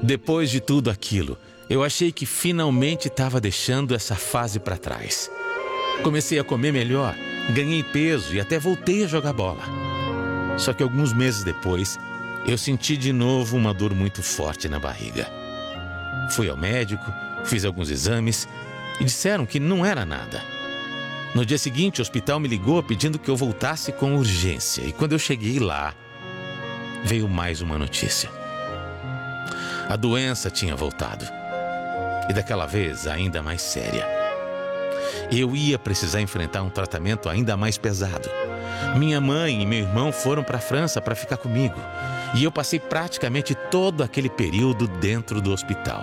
Depois de tudo aquilo, eu achei que finalmente estava deixando essa fase para trás. Comecei a comer melhor, ganhei peso e até voltei a jogar bola. Só que alguns meses depois, eu senti de novo uma dor muito forte na barriga. Fui ao médico, fiz alguns exames e disseram que não era nada. No dia seguinte, o hospital me ligou pedindo que eu voltasse com urgência. E quando eu cheguei lá, veio mais uma notícia. A doença tinha voltado. E daquela vez, ainda mais séria. Eu ia precisar enfrentar um tratamento ainda mais pesado. Minha mãe e meu irmão foram para a França para ficar comigo. E eu passei praticamente todo aquele período dentro do hospital.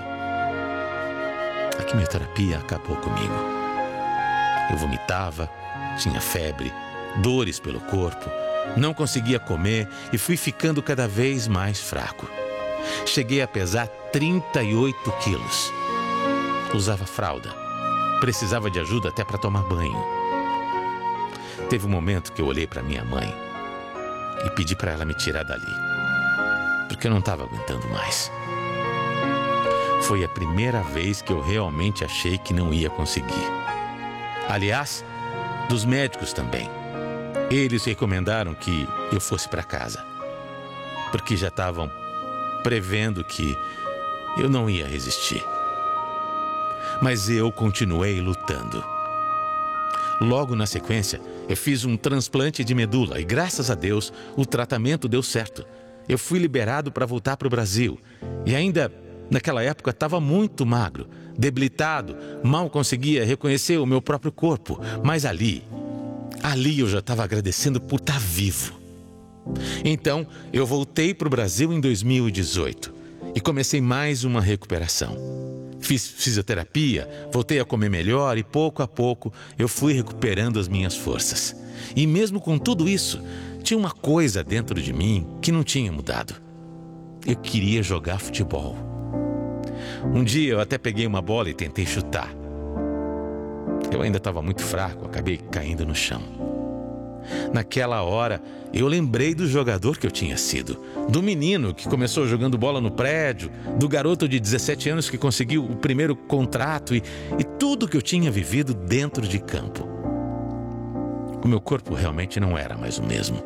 A quimioterapia acabou comigo. Eu vomitava, tinha febre, dores pelo corpo, não conseguia comer e fui ficando cada vez mais fraco. Cheguei a pesar 38 quilos. Usava fralda. Precisava de ajuda até para tomar banho. Teve um momento que eu olhei para minha mãe e pedi para ela me tirar dali, porque eu não estava aguentando mais. Foi a primeira vez que eu realmente achei que não ia conseguir. Aliás, dos médicos também. Eles recomendaram que eu fosse para casa, porque já estavam prevendo que eu não ia resistir. Mas eu continuei lutando. Logo na sequência, eu fiz um transplante de medula e, graças a Deus, o tratamento deu certo. Eu fui liberado para voltar para o Brasil. E ainda, naquela época, estava muito magro, debilitado, mal conseguia reconhecer o meu próprio corpo. Mas ali eu já estava agradecendo por estar vivo. Então, eu voltei para o Brasil em 2018 e comecei mais uma recuperação. Fiz fisioterapia, voltei a comer melhor e pouco a pouco eu fui recuperando as minhas forças. E mesmo com tudo isso, tinha uma coisa dentro de mim que não tinha mudado. Eu queria jogar futebol. Um dia eu até peguei uma bola e tentei chutar. Eu ainda estava muito fraco, acabei caindo no chão. Naquela hora, eu lembrei do jogador que eu tinha sido, do menino que começou jogando bola no prédio, do garoto de 17 anos que conseguiu o primeiro contrato e tudo que eu tinha vivido dentro de campo. O meu corpo realmente não era mais o mesmo.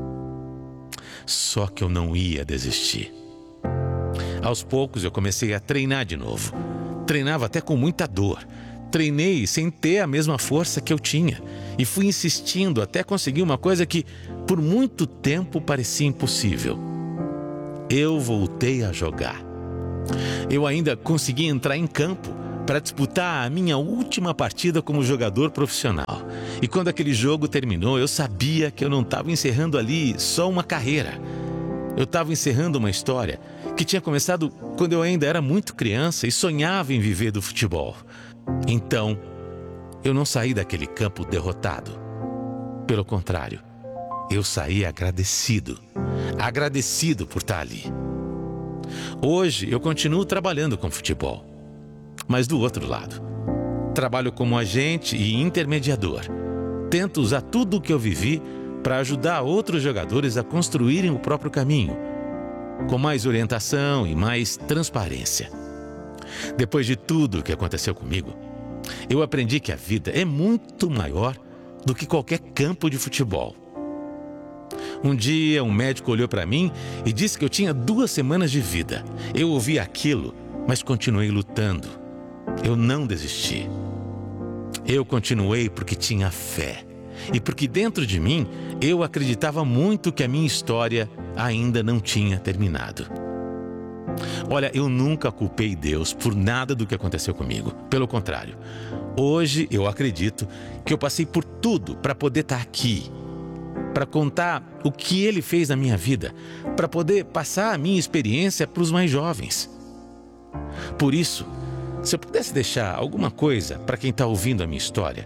Só que eu não ia desistir. Aos poucos eu comecei a treinar de novo. Treinava até com muita dor. Treinei sem ter a mesma força que eu tinha e fui insistindo até conseguir uma coisa que por muito tempo parecia impossível. Eu voltei a jogar. Eu ainda consegui entrar em campo para disputar a minha última partida como jogador profissional. E quando aquele jogo terminou, eu sabia que eu não estava encerrando ali só uma carreira. Eu estava encerrando uma história que tinha começado quando eu ainda era muito criança e sonhava em viver do futebol. Então, eu não saí daquele campo derrotado. Pelo contrário, eu saí agradecido. Agradecido por estar ali. Hoje, eu continuo trabalhando com futebol. Mas do outro lado, trabalho como agente e intermediador. Tento usar tudo o que eu vivi para ajudar outros jogadores a construírem o próprio caminho, com mais orientação e mais transparência. Depois de tudo o que aconteceu comigo, eu aprendi que a vida é muito maior do que qualquer campo de futebol. Um dia, um médico olhou para mim e disse que eu tinha 2 semanas de vida. Eu ouvi aquilo, mas continuei lutando. Eu não desisti. Eu continuei porque tinha fé. E porque dentro de mim, eu acreditava muito que a minha história ainda não tinha terminado. Olha, eu nunca culpei Deus por nada do que aconteceu comigo. Pelo contrário, hoje eu acredito que eu passei por tudo para poder estar aqui, para contar o que Ele fez na minha vida, para poder passar a minha experiência para os mais jovens. Por isso, se eu pudesse deixar alguma coisa para quem está ouvindo a minha história,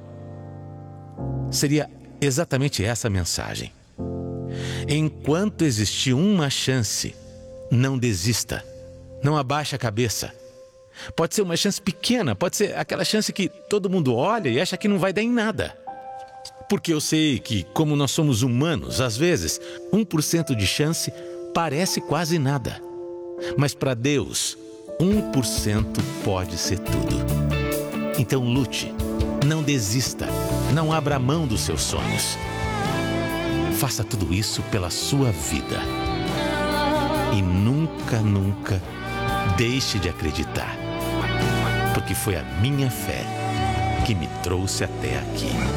seria exatamente essa mensagem. Enquanto existir uma chance, não desista. Não abaixe a cabeça. Pode ser uma chance pequena, pode ser aquela chance que todo mundo olha e acha que não vai dar em nada. Porque eu sei que, como nós somos humanos, às vezes, 1% de chance parece quase nada. Mas para Deus, 1% pode ser tudo. Então lute, não desista, não abra mão dos seus sonhos. Faça tudo isso pela sua vida. E nunca, nunca deixe de acreditar. Porque foi a minha fé que me trouxe até aqui.